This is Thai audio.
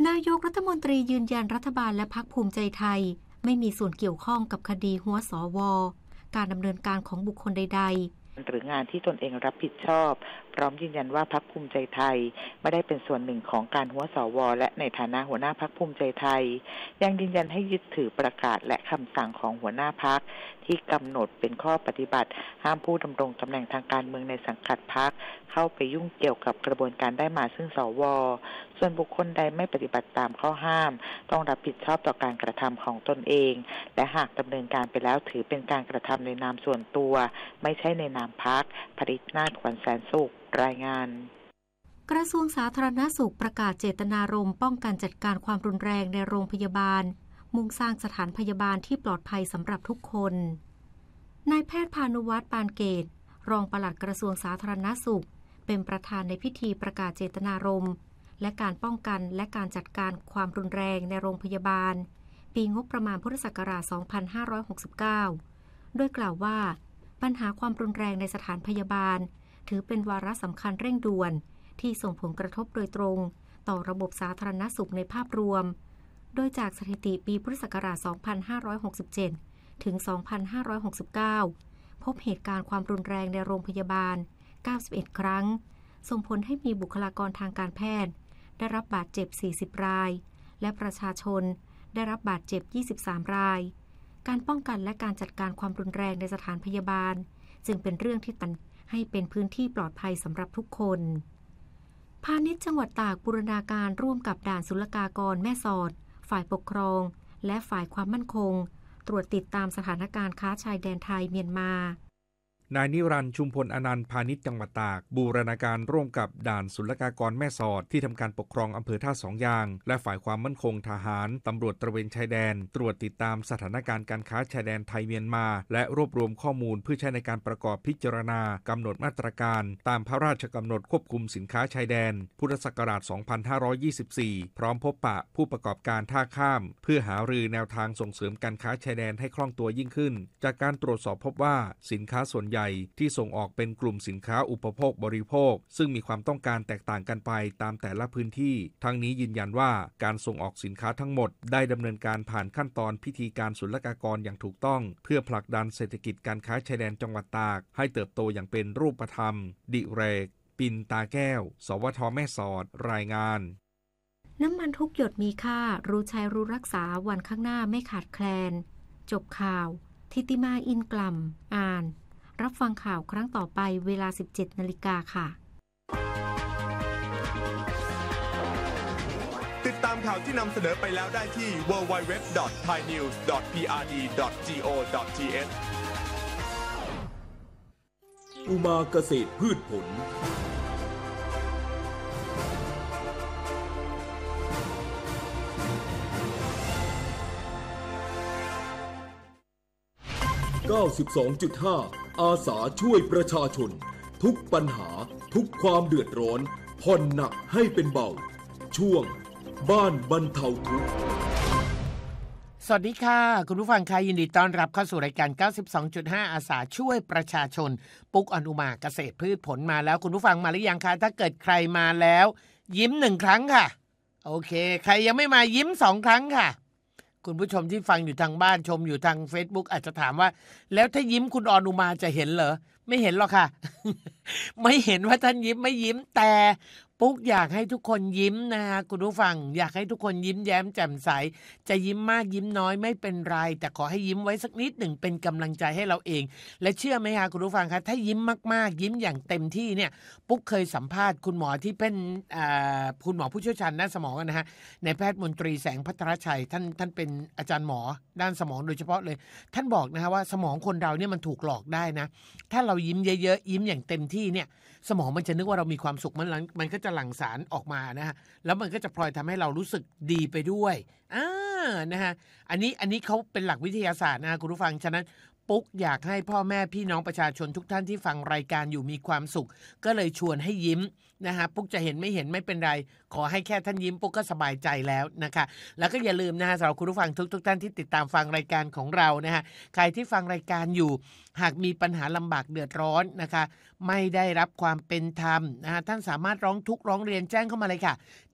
นายกรัฐมนตรียืนยันรัฐบาลและพรรคภูมิใจไทยไม่มีส่วนเกี่ยวข้องกับคดีหัวสว.การดำเนินการของบุคคลใดๆหรืองานที่ตนเองรับผิดชอบพร้อมยืนยันว่าพรรคภูมิใจไทยไม่ได้เป็นส่วนหนึ่งของการหัวสว.และในฐานะหัวหน้าพรรคภูมิใจไทยยังยืนยันให้ยึดถือประกาศและคำสั่งของหัวหน้าพรรคที่กำหนดเป็นข้อปฏิบัติห้ามผู้ดำรงตำแหน่งทางการเมืองในสังกัดพรรคเข้าไปยุ่งเกี่ยวกับกระบวนการได้มาซึ่งสว.ส่วนบุคคลใดไม่ปฏิบัติตามข้อห้ามต้องรับผิดชอบต่อการกระทำของตนเองและหากดำเนินการไปแล้วถือเป็นการกระทำในนามส่วนตัวไม่ใช่ในนามพรรคภริษนาถ ขวัญแสนสุขรายงานกระทรวงสาธารณสุขประกาศเจตนารมณ์ป้องกันจัดการความรุนแรงในโรงพยาบาลมุ่งสร้างสถานพยาบาลที่ปลอดภัยสำหรับทุกคนนายแพทย์พานุวัฒน์ ปานเกตรองปลัดกระทรวงสาธารณสุขเป็นประธานในพิธีประกาศเจตนารมณ์และการป้องกันและการจัดการความรุนแรงในโรงพยาบาลปีงบประมาณพุทธศักราช 2569 โดยกล่าวว่าปัญหาความรุนแรงในสถานพยาบาลถือเป็นวาระสำคัญเร่งด่วนที่ส่งผลกระทบโดยตรงต่อระบบสาธารณสุขในภาพรวมโดยจากสถิติปีพุทธศักราช 2567 ถึง 2569 พบเหตุการณ์ความรุนแรงในโรงพยาบาล 91 ครั้งส่งผลให้มีบุคลากรทางการแพทย์ได้รับบาดเจ็บ 40 รายและประชาชนได้รับบาดเจ็บ 23 รายการป้องกันและการจัดการความรุนแรงในสถานพยาบาลจึงเป็นเรื่องที่ตั้งให้เป็นพื้นที่ปลอดภัยสำหรับทุกคนพาณิชย์จังหวัดตากบูรณาการร่วมกับด่านศุลกากรแม่สอดฝ่ายปกครองและฝ่ายความมั่นคงตรวจติดตามสถานการณ์ค้าชายแดนไทยเมียนมานายนิรันดร์ ชุมพลอนันต์ พาณิชย์จังหวัดตากบูรณาการร่วมกับด่านศุลกากรแม่สอดที่ทำการปกครองอำเภอท่าสองยางและฝ่ายความมั่นคงทหารตำรวจตระเวนชายแดนตรวจติดตามสถานการณ์การค้าชายแดนไทยเมียนมาและรวบรวมข้อมูลเพื่อใช้ในการประกอบพิจารณากำหนดมาตรการตามพระราชกำหนดควบคุมสินค้าชายแดนพุทธศักราช 2524 พร้อมพบปะผู้ประกอบการท่าข้ามเพื่อหารือแนวทางส่งเสริมการค้าชายแดนให้คล่องตัวยิ่งขึ้นจากการตรวจสอบพบว่าสินค้าส่วนใหญ่ที่ส่งออกเป็นกลุ่มสินค้าอุปโภคบริโภคซึ่งมีความต้องการแตกต่างกันไปตามแต่ละพื้นที่ทั้งนี้ยืนยันว่าการส่งออกสินค้าทั้งหมดได้ดำเนินการผ่านขั้นตอนพิธีการศุลกากรอย่างถูกต้องเพื่อผลักดันเศรษฐกิจการค้าชายแดนจังหวัดตากให้เติบโตอย่างเป็นรูปธรรมดิเรก ปินตาแก้วสวทแม่สอดรายงานน้ำมันทุกหยดมีค่ารู้ใช้รู้รักษาวันข้างหน้าไม่ขาดแคลนจบข่าวทิติมาอินกล่ำอ่านรับฟังข่าวครั้งต่อไปเวลา 17 นาฬิกาค่ะติดตามข่าวที่นำเสนอไปแล้วได้ที่ www.thainews.prd.go.th อุมาเกษตรพืชผล92.5 อาสาช่วยประชาชนทุกปัญหาทุกความเดือดร้อนผ่อนหนักให้เป็นเบาช่วงบ้านบรรเทาทุกข์สวัสดีค่ะคุณผู้ฟังค่ะยินดีต้อนรับเข้าสู่รายการ 92.5 อาสาช่วยประชาชนปุ๊กอนุมาเกษตรพืชผลมาแล้วคุณผู้ฟังมาหรือยังคะถ้าเกิดใครมาแล้วยิ้ม1ครั้งค่ะโอเคใครยังไม่มายิ้ม2ครั้งค่ะคุณผู้ชมที่ฟังอยู่ทางบ้านชมอยู่ทาง Facebook อาจจะถามว่าแล้วถ้ายิ้มคุณอนุมาจะเห็นเหรอไม่เห็นหรอกค่ะ ไม่เห็นว่าท่านยิ้มไม่ยิ้มแต่ปุ๊กอยากให้ทุกคนยิ้มนะคะคุณผู้ฟังอยากให้ทุกคนยิ้มแย้มแจ่มใสจะยิ้มมากยิ้มน้อยไม่เป็นไรแต่ขอให้ยิ้มไว้สักนิดหนึ่งเป็นกำลังใจให้เราเองและเชื่อไหมคะคุณผู้ฟังคะถ้ายิ้มมากๆยิ้มอย่างเต็มที่เนี่ยปุ๊กเคยสัมภาษณ์คุณหมอที่เป็นคุณหมอผู้เชี่ยวชาญด้านสมองนะฮะในแพทย์มนตรีแสงพัทรชัยท่านเป็นอาจารย์หมอด้านสมองโดยเฉพาะเลยท่านบอกนะฮะว่าสมองคนเราเนี่ยมันถูกหลอกได้นะถ้าเรายิ้มเยอะๆยิ้มอย่างเต็มที่เนี่ยสมองมันจะนึกว่าเรามีความสุขมันก็จะหลั่งสารออกมานะฮะแล้วมันก็จะพลอยทำให้เรารู้สึกดีไปด้วยนะฮะอันนี้เขาเป็นหลักวิทยาศาสตร์นะคุณผู้ฟังฉะนั้นปุ๊กอยากให้พ่อแม่พี่น้องประชาชนทุกท่านที่ฟังรายการอยู่มีความสุขก็เลยชวนให้ยิ้มนะฮะปุ๊กจะเห็นไม่เป็นไรขอให้แค่ท่านยิ้มปุ๊กก็สบายใจแล้วนะคะแล้วก็อย่าลืมนะฮะสำหรับคุณผู้ฟังทุกท่านที่ติดตามฟังรายการของเรานะฮะใครที่ฟังรายการอยู่หากมีปัญหาลำบากเดือดร้อนนะคะไม่ได้รับความเป็นธรรมนะฮะท่านสามารถร้องทุกข์ร้องเรียนแจ้งเข้ามาเลยค่ะ